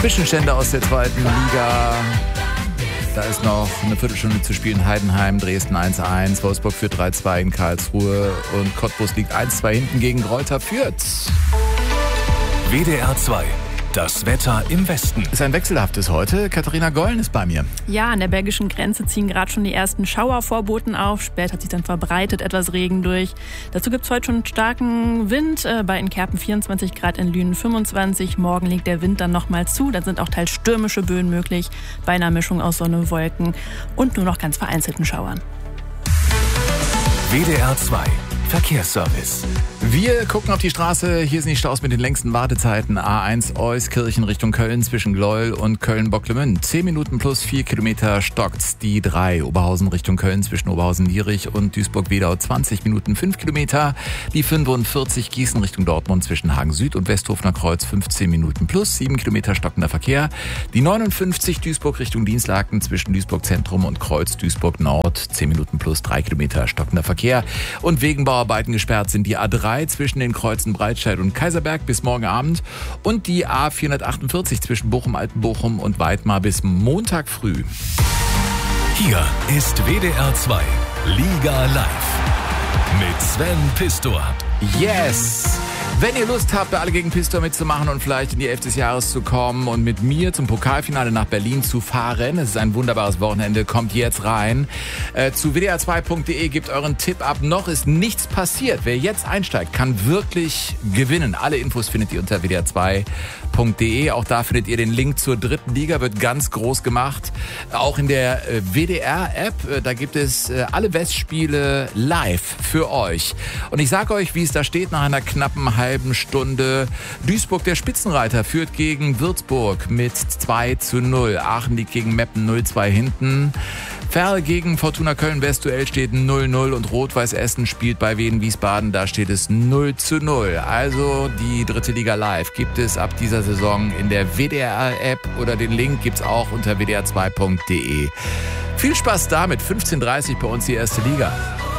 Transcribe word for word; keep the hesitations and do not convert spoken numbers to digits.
Zwischenstände aus der zweiten Liga. Da ist noch eine Viertelstunde zu spielen. Heidenheim, Dresden eins eins, Wolfsburg führt drei zwei in Karlsruhe und Cottbus liegt eins zwei hinten gegen Greuther Fürth. W D R zwei. Das Wetter im Westen. Ist ein wechselhaftes heute. Katharina Gollen ist bei mir. Ja, an der belgischen Grenze ziehen gerade schon die ersten Schauervorboten auf. Später hat sich dann verbreitet etwas Regen durch. Dazu gibt es heute schon starken Wind. Äh, bei in Kerpen vierundzwanzig Grad, in Lünen fünfundzwanzig. Morgen legt der Wind dann nochmal zu. Dann sind auch teils stürmische Böen möglich. Bei einer Mischung aus Sonne, Wolken und nur noch ganz vereinzelten Schauern. W D R zwei. Verkehrsservice. Wir gucken auf die Straße. Hier sind die Staus mit den längsten Wartezeiten. A eins Euskirchen Richtung Köln zwischen Gleuel und Köln-Bocklemünd. zehn Minuten plus vier Kilometer stockt's. Die drei Oberhausen Richtung Köln zwischen Oberhausen-Lierich und Duisburg-Wedau. zwanzig Minuten fünf Kilometer. Die fünfundvierzig Gießen Richtung Dortmund zwischen Hagen Süd und Westhofener Kreuz. fünfzehn Minuten plus sieben Kilometer stockender Verkehr. Die neunundfünfzig Duisburg Richtung Dienstlaken zwischen Duisburg Zentrum und Kreuz Duisburg Nord. zehn Minuten plus drei Kilometer stockender Verkehr. Und wegen Bauarbeiten gesperrt sind die A drei zwischen den Kreuzen Breitscheid und Kaiserberg bis morgen Abend und die A vierhundertachtundvierzig zwischen Bochum, Altenbochum und Weidmar bis Montag früh. Hier ist W D R zwei Liga Live mit Sven Pistor. Yes! Wenn ihr Lust habt, bei Alle gegen Pistor mitzumachen und vielleicht in die Elf des Jahres zu kommen und mit mir zum Pokalfinale nach Berlin zu fahren, es ist ein wunderbares Wochenende, kommt jetzt rein. Äh, zu W D R zwei punkt de gebt euren Tipp ab. Noch ist nichts passiert. Wer jetzt einsteigt, kann wirklich gewinnen. Alle Infos findet ihr unter W D R zwei punkt de. Auch da findet ihr den Link zur dritten Liga, wird ganz groß gemacht. Auch in der äh, W D R-App, äh, da gibt es äh, alle Westspiele live für euch. Und ich sage euch, wie es da steht nach einer knappen halben Stunde. Duisburg, der Spitzenreiter, führt gegen Würzburg mit zwei zu null. Aachen liegt gegen Meppen null zwei hinten. Ferl gegen Fortuna Köln-West, Duell steht null null und Rot-Weiß Essen spielt bei Wien Wiesbaden, da steht es null zu null. Also die dritte Liga live gibt es ab dieser Saison in der W D R-App oder den Link gibt's auch unter W D R zwei punkt de. Viel Spaß damit, fünfzehn Uhr dreißig bei uns die erste Liga.